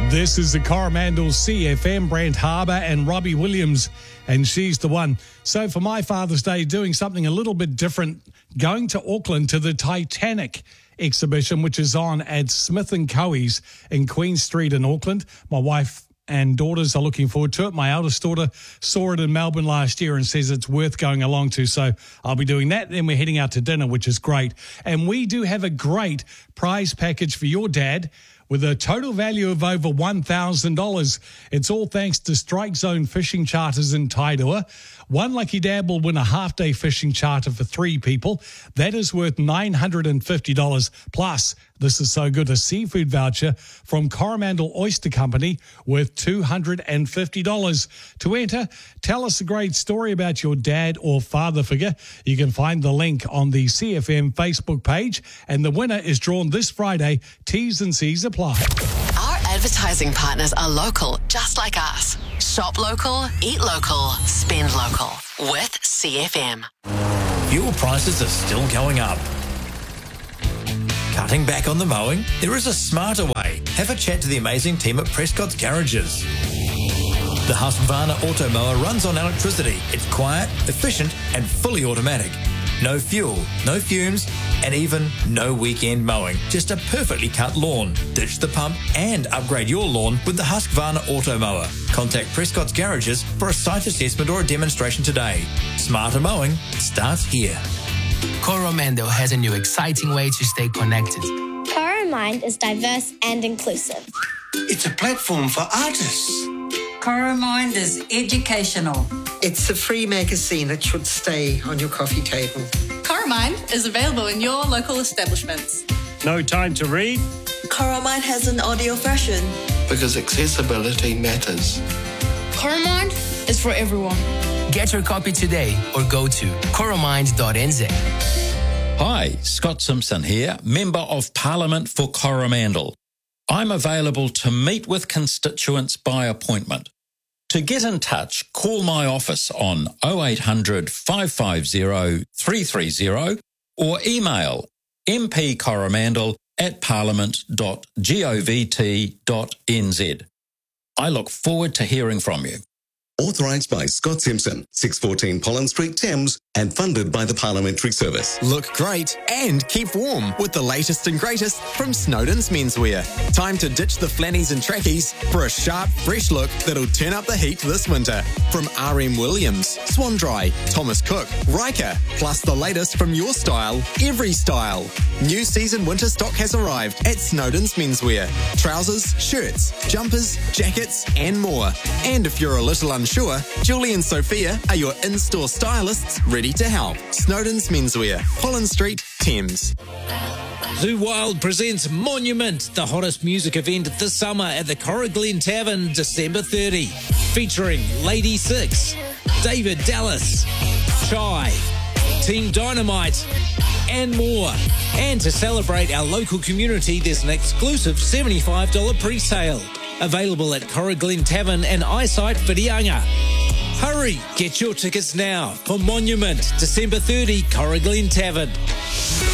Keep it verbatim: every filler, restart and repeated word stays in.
This is the Coromandel C F M, Brent Harbour and Robbie Williams, and she's the one. So for my Father's Day, doing something a little bit different, going to Auckland to the Titanic exhibition, which is on at Smith and Coe's in Queen Street in Auckland. My wife and daughters are looking forward to it. My eldest daughter saw it in Melbourne last year and says it's worth going along to, so I'll be doing that. Then we're heading out to dinner, which is great. And we do have a great prize package for your dad with a total value of over one thousand dollars. It's all thanks to Strike Zone Fishing Charters in Taidua. One lucky dad will win a half-day fishing charter for three people. That is worth nine hundred fifty dollars. Plus, this is so good, a seafood voucher from Coromandel Oyster Company worth two hundred fifty dollars. To enter, tell us a great story about your dad or father figure. You can find the link on the C F M Facebook page, and the winner is drawn this Friday. T's and C's apply. Our advertising partners are local, just like us. Shop local, eat local, spend local with C F M. Fuel prices are still going up. Cutting back on the mowing? There is a smarter way. Have a chat to the amazing team at Prescott's Garages. The Husqvarna Auto Mower runs on electricity. It's quiet, efficient, and fully automatic. No fuel, no fumes, and even no weekend mowing. Just a perfectly cut lawn. Ditch the pump and upgrade your lawn with the Husqvarna Auto Mower. Contact Prescott's Garages for a site assessment or a demonstration today. Smarter mowing starts here. Coromandel has a new exciting way to stay connected. Coromind is diverse and inclusive. It's a platform for artists. Coromind is educational. It's a free magazine that should stay on your coffee table. Coromind is available in your local establishments. No time to read? Coromind has an audio version. Because accessibility matters. Coromind is for everyone. Get your copy today or go to coromind dot n z. Hi, Scott Simpson here, Member of Parliament for Coromandel. I'm available to meet with constituents by appointment. To get in touch, call my office on oh eight hundred, five five zero, three three zero or email mpcoromandel at parliament dot govt dot n z. I look forward to hearing from you. Authorised by Scott Simpson, six fourteen Pollen Street, Thames, and funded by the Parliamentary Service. Look great and keep warm with the latest and greatest from Snowden's Menswear. Time to ditch the flannies and trackies for a sharp, fresh look that'll turn up the heat this winter. From R M Williams, Swan Dry, Thomas Cook, Riker, plus the latest from your style, every style. New season winter stock has arrived at Snowden's Menswear. Trousers, shirts, jumpers, jackets, and more. And if you're a little unsure, Julie and Sophia are your in-store stylists ready to help. Snowden's Menswear, Pollen Street, Thames. Zoo Wild presents Monument, the hottest music event this summer at the Corriglen Tavern, December thirtieth. Featuring Lady Six, David Dallas, Chai, Team Dynamite, and more. And to celebrate our local community, there's an exclusive seventy-five dollars pre-sale. Available at Corriglen Tavern and Eyesight Whitianga. Hurry, get your tickets now for Monument, December thirtieth, Corriglen Tavern.